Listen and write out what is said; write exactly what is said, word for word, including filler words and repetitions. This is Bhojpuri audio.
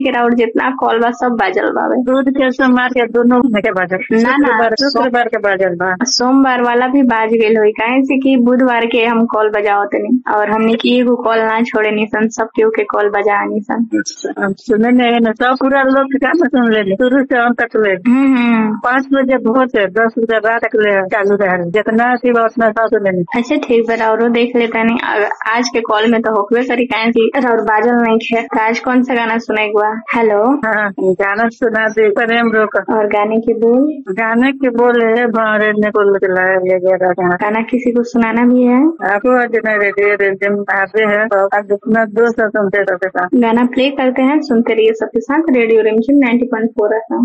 और जितना कॉल बा सब बाजल बावे। दूध के सोमवार के दोनों के बाजल ना ना शुक्रवार शुक्रवार के बाजल बा। सोमवार वाला भी बाज गेल होई, काहे से कि बुधवार के हम कॉल बजाओ तनी और हमने की एगो कॉल ना छोड़े निसन, सब केहू के कॉल बजा निसन। अब सुने नहीं ना, सब पूरा लोग क्या सुन ले शुरू से अंत तक ले। हम्म पाँच बजे भोर से दस बजे रात तक ले चालू रहे, जितना सी बात उतना साथ लेनी। अच्छा ठीक बा, और देख लेता नहीं आज के कॉल में तो होकबे करी, काहे कि और बाजल नहीं खे। आज कौन सा गाना सुनाएगा? हेलो हाँ, गाना सुना दे प्रेम रोक। और गाने के बोल? गाने के बोल है भारे ने को लाया गया गाना। गाना किसी को सुनाना भी है? आपको आज नहीं रेडियो रेडियो आते हैं तो आज अपना दोस्त सुनते रहते। गाना प्ले करते हैं, सुनते रहिए सबके साथ रेडियो रिमझिम नाइंटी पॉइंट फोर एफ एम।